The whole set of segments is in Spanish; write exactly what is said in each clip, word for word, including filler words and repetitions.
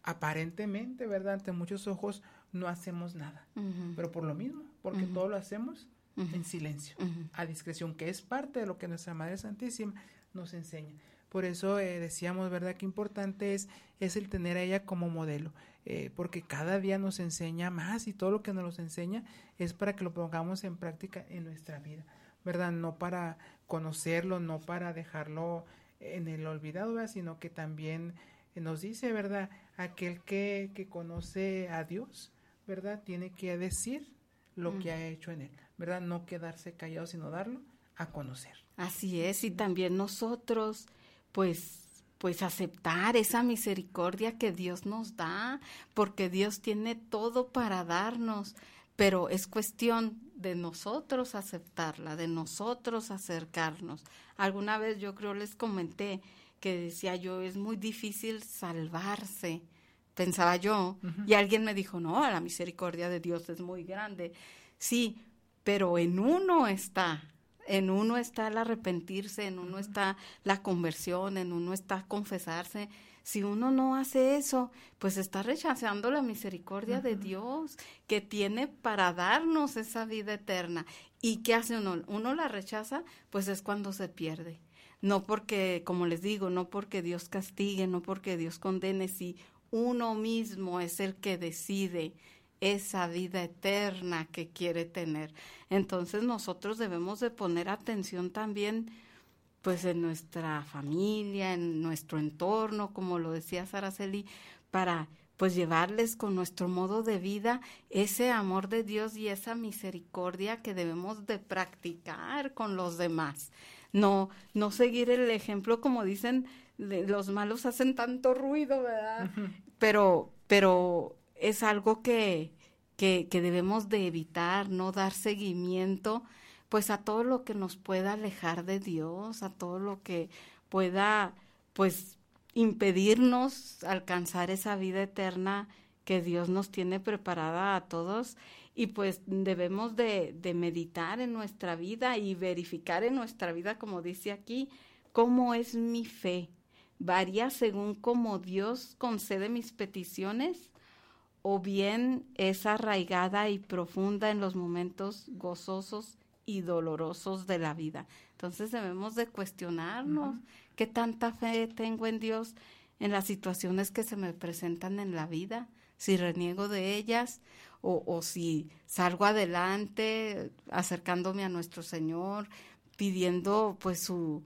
aparentemente, ¿verdad? Ante muchos ojos no hacemos nada, uh-huh. pero por lo mismo, porque uh-huh. todo lo hacemos uh-huh. en silencio, uh-huh. a discreción, que es parte de lo que nuestra Madre Santísima nos enseña. Por eso eh, decíamos, ¿verdad?, que importante es, es el tener a ella como modelo, eh, porque cada día nos enseña más y todo lo que nos enseña es para que lo pongamos en práctica en nuestra vida, ¿verdad? No para conocerlo, no para dejarlo en el olvidado, ¿verdad?, sino que también nos dice, ¿verdad?, aquel que, que conoce a Dios, ¿verdad?, tiene que decir lo mm. que ha hecho en él, ¿verdad?, no quedarse callado, sino darlo a conocer. Así es, y también nosotros, pues, pues aceptar esa misericordia que Dios nos da, porque Dios tiene todo para darnos, pero es cuestión de nosotros aceptarla, de nosotros acercarnos. Alguna vez yo creo les comenté que decía yo, es muy difícil salvarse, pensaba yo, uh-huh. y alguien me dijo, no, la misericordia de Dios es muy grande. Sí, pero en uno está, en uno está el arrepentirse, en uno uh-huh. está la conversión, en uno está confesarse. Si uno no hace eso, pues está rechazando la misericordia uh-huh. de Dios, que tiene para darnos esa vida eterna. ¿Y qué hace uno? Uno la rechaza, pues es cuando se pierde. No porque, como les digo, no porque Dios castigue, no porque Dios condene, si uno mismo es el que decide esa vida eterna que quiere tener. Entonces nosotros debemos de poner atención también, pues en nuestra familia, en nuestro entorno, como lo decía Saraceli, para pues llevarles con nuestro modo de vida ese amor de Dios y esa misericordia que debemos de practicar con los demás. No, no seguir el ejemplo, como dicen, de, los malos hacen tanto ruido, ¿verdad? Uh-huh. Pero, pero es algo que, que, que debemos de evitar, no dar seguimiento, pues a todo lo que nos pueda alejar de Dios, a todo lo que pueda, pues, impedirnos alcanzar esa vida eterna que Dios nos tiene preparada a todos. Y pues debemos de, de meditar en nuestra vida y verificar en nuestra vida, como dice aquí, cómo es mi fe. ¿Varía según cómo Dios concede mis peticiones? ¿O bien es arraigada y profunda en los momentos gozosos y dolorosos de la vida? Entonces debemos de cuestionarnos uh-huh. qué tanta fe tengo en Dios en las situaciones que se me presentan en la vida, si reniego de ellas, O, o si salgo adelante acercándome a nuestro Señor, pidiendo pues su,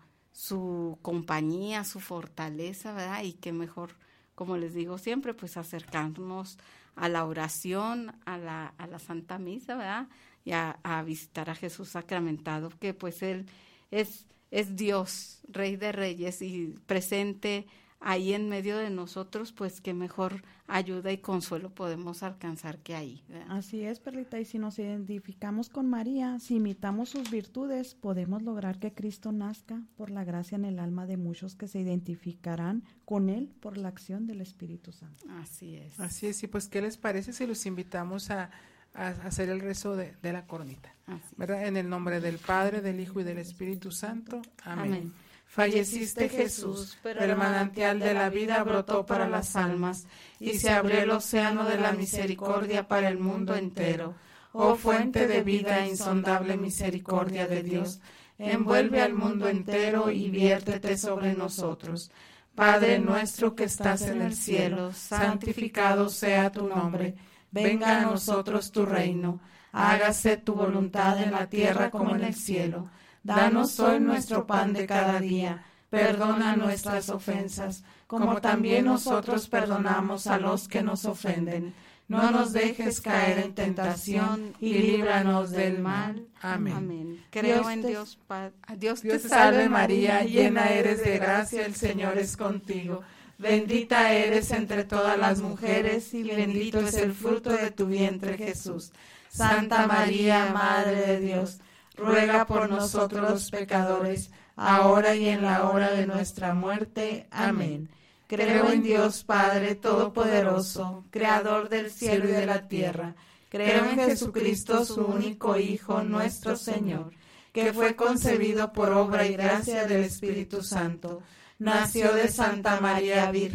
su compañía, su fortaleza, ¿verdad? Y que mejor, como les digo siempre, pues acercarnos a la oración, a la, a la Santa Misa, ¿verdad? Y a, a visitar a Jesús sacramentado, que pues Él es, es Dios, Rey de Reyes y presente ahí en medio de nosotros, pues qué mejor ayuda y consuelo podemos alcanzar que ahí, ¿verdad? Así es, Perlita, y si nos identificamos con María, si imitamos sus virtudes, podemos lograr que Cristo nazca por la gracia en el alma de muchos que se identificarán con Él por la acción del Espíritu Santo. Así es. Así es, y pues, ¿qué les parece si los invitamos a, a hacer el rezo de, de la coronita? Así ¿verdad? Es. En el nombre del Padre, del Hijo y del Espíritu Santo. Amén. Amén. Falleciste, Jesús, pero el manantial de la vida brotó para las almas, y se abrió el océano de la misericordia para el mundo entero. Oh fuente de vida, insondable misericordia de Dios, envuelve al mundo entero y viértete sobre nosotros. Padre nuestro que estás en el cielo, santificado sea tu nombre. Venga a nosotros tu reino. Hágase tu voluntad en la tierra como en el cielo. Danos hoy nuestro pan de cada día, perdona nuestras ofensas, como también nosotros perdonamos a los que nos ofenden. No nos dejes caer en tentación y líbranos del mal. Amén. Amén. Creo Dios en te, Dios Padre. Dios te salve María, llena eres de gracia, el Señor es contigo. Bendita eres entre todas las mujeres y bendito es el fruto de tu vientre, Jesús. Santa María, Madre de Dios, ruega por nosotros los pecadores, ahora y en la hora de nuestra muerte. Amén. Creo en Dios Padre Todopoderoso, Creador del cielo y de la tierra. Creo en Jesucristo, su único Hijo, nuestro Señor, que fue concebido por obra y gracia del Espíritu Santo. Nació de Santa María Virgen.